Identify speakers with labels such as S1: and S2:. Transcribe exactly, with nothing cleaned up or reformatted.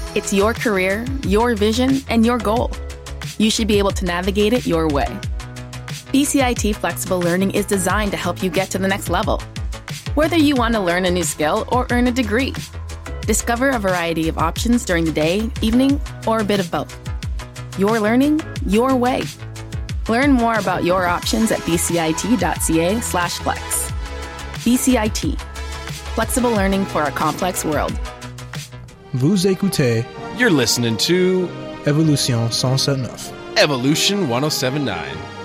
S1: It's your career, your vision, and your goal. You should be able to navigate it your way. B C I T Flexible Learning is designed to help you get to the next level. Whether you want to learn a new skill or earn a degree, discover a variety of options during the day, evening, or a bit of both. Your learning, your way. Learn more about your options at bcit.ca slash flex. B C I T. Flexible learning for a complex world.
S2: Vous écoutez.
S3: You're listening to
S2: Evolution one oh seven point nine.
S3: Evolution one oh seven point nine.